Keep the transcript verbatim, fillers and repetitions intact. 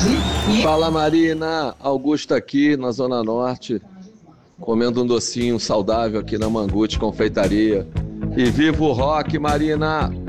Fala Marina, Augusto aqui na Zona Norte, comendo um docinho saudável aqui na Mangute Confeitaria. E viva o rock, Marina!